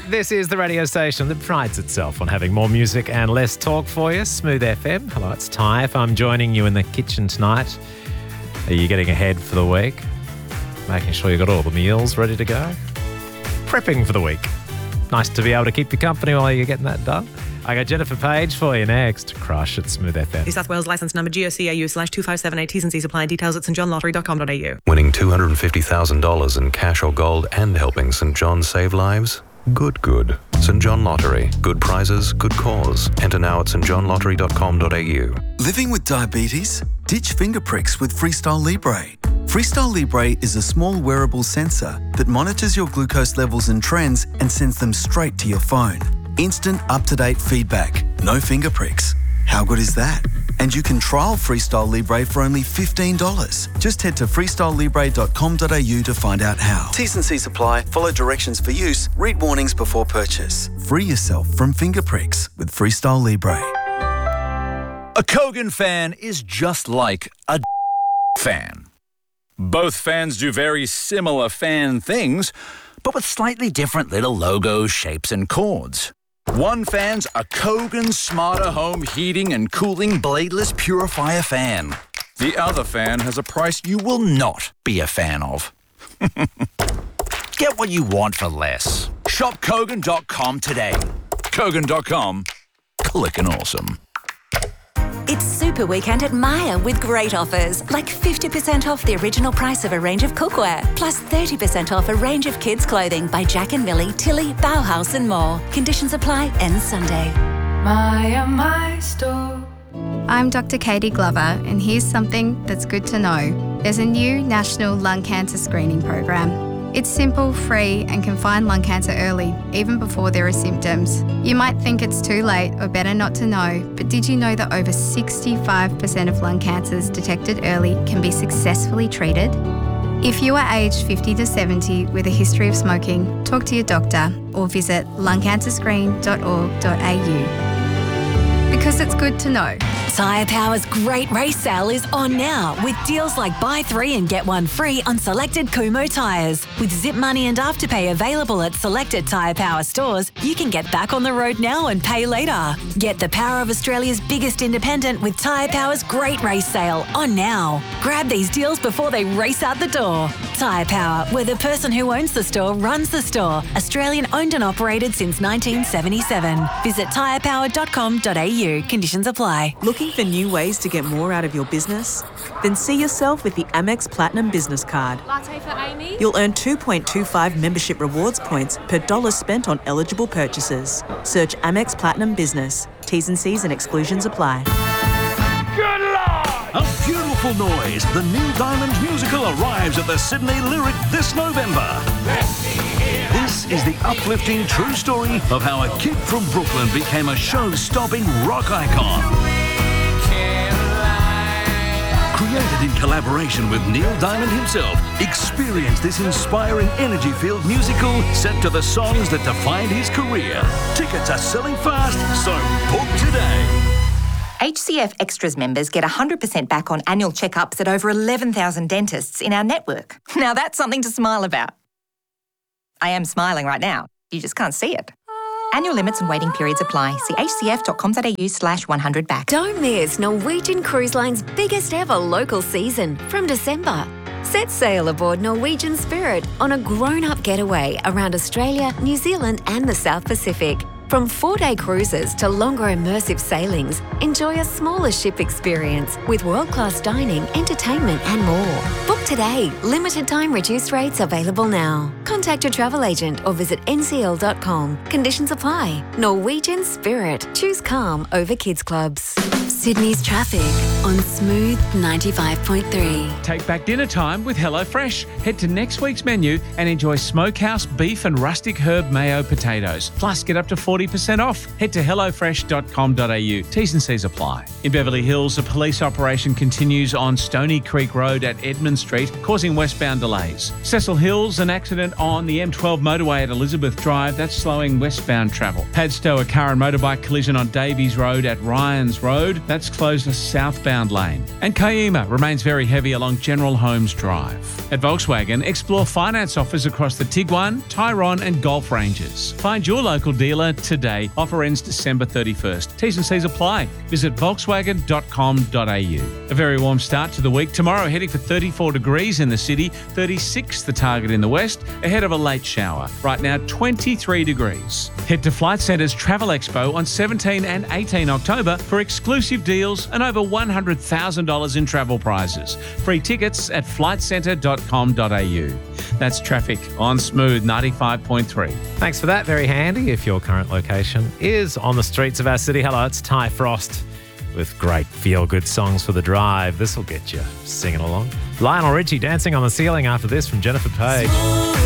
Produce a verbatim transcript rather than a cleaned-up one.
This is the radio station that prides itself on having more music and less talk for you. Smooth F M. Hello, it's Ty. If I'm joining you in the kitchen tonight, are you getting ahead for the week? Making sure you've got all the meals ready to go? Prepping for the week. Nice to be able to keep you company while you're getting that done. I got Jennifer Page for you next. Crush at Smooth F M. New South Wales licence number G O C A U slash two five seven eight. T's and C's apply. Details at st john lottery dot com dot a u. Winning two hundred fifty thousand dollars in cash or gold and helping St John save lives? Good, good. St John Lottery. Good prizes, good cause. Enter now at st john lottery dot com dot a u. Living with diabetes? Ditch finger pricks with Freestyle Libre. Freestyle Libre is a small wearable sensor that monitors your glucose levels and trends and sends them straight to your phone. Instant, up-to-date feedback. No finger pricks. How good is that? And you can trial Freestyle Libre for only fifteen dollars. Just head to freestyle libre dot com dot a u to find out how. T's and C's apply. Follow directions for use. Read warnings before purchase. Free yourself from finger pricks with Freestyle Libre. A Kogan fan is just like a fan. Both fans do very similar fan things, but with slightly different little logos, shapes and chords. One fan's a Kogan Smarter Home Heating and Cooling Bladeless Purifier fan. The other fan has a price you will not be a fan of. Get what you want for less. Shop Kogan dot com today. Kogan dot com. Clickin' awesome. It's Super Weekend at Myer with great offers, like fifty percent off the original price of a range of cookware, plus thirty percent off a range of kids' clothing by Jack and Millie, Tilly, Bauhaus and more. Conditions apply, ends Sunday. Myer, my store. I'm Doctor Katie Glover, and here's something that's good to know. There's a new national lung cancer screening program. It's simple, free, and can find lung cancer early, even before there are symptoms. You might think it's too late or better not to know, but did you know that over sixty-five percent of lung cancers detected early can be successfully treated? If you are aged fifty to seventy with a history of smoking, talk to your doctor or visit lung cancer screen dot org dot a u. Because it's good to know. Tyre Power's great race sale is on now with deals like buy three and get one free on selected Kumho tyres. With Zip Money and Afterpay available at selected Tyre Power stores, you can get back on the road now and pay later. Get the power of Australia's biggest independent with Tyre Power's great race sale on now. Grab these deals before they race out the door. Tyre Power, where the person who owns the store runs the store. Australian owned and operated since nineteen seventy-seven. Visit tyre power dot com dot a u. Conditions apply. Looking for new ways to get more out of your business? Then see yourself with the Amex Platinum Business Card. Latte for Amy? You'll earn two point two five membership rewards points per dollar spent on eligible purchases. Search Amex Platinum Business. T's and C's and exclusions apply. Good Lord! A beautiful noise. The Neil Diamond musical arrives at the Sydney Lyric this November. This is the uplifting true story of how a kid from Brooklyn became a show-stopping rock icon. Created in collaboration with Neil Diamond himself, experience this inspiring energy-filled musical set to the songs that defined his career. Tickets are selling fast, so book today. H C F Extras members get one hundred percent back on annual checkups at over eleven thousand dentists in our network. Now that's something to smile about. I am smiling right now. You just can't see it. Annual limits and waiting periods apply. See h c f dot com dot a u slash one hundred back. Don't miss Norwegian Cruise Line's biggest ever local season from December. Set sail aboard Norwegian Spirit on a grown-up getaway around Australia, New Zealand and the South Pacific. From four-day cruises to longer immersive sailings, enjoy a smaller ship experience with world-class dining, entertainment and more. Book today. Limited time reduced rates available now. Contact your travel agent or visit n c l dot com. Conditions apply. Norwegian Spirit. Choose calm over kids clubs. Sydney's traffic on Smooth ninety-five point three. Take back dinner time with HelloFresh. Head to next week's menu and enjoy smokehouse beef and rustic herb mayo potatoes. Plus, get up to forty percent off. Head to hello fresh dot com dot a u. T's and C's apply. In Beverly Hills, a police operation continues on Stony Creek Road at Edmund Street, causing westbound delays. Cecil Hills, an accident on the M twelve motorway at Elizabeth Drive, that's slowing westbound travel. Padstow, a car and motorbike collision on Davies Road at Ryans Road, that's closed a southbound southbound lane. And Kiama remains very heavy along General Holmes Drive. At Volkswagen, explore finance offers across the Tiguan, Tyrone and Golf ranges. Find your local dealer today. Offer ends December thirty-first. T's and C's apply. Visit volkswagen dot com dot a u. A very warm start to the week. Tomorrow heading for thirty-four degrees in the city, thirty-six the target in the west, ahead of a late shower. Right now, twenty-three degrees. Head to Flight Centre's Travel Expo on seventeenth and eighteenth October for exclusive deals and over one hundred thousand dollars in travel prizes. Free tickets at flight centre dot com dot a u. That's traffic on Smooth ninety-five point three. Thanks for that. Very handy if your current location is on the streets of our city. Hello, it's Ty Frost with great feel-good songs for the drive. This will get you singing along. Lionel Richie dancing on the ceiling after this from Jennifer Page.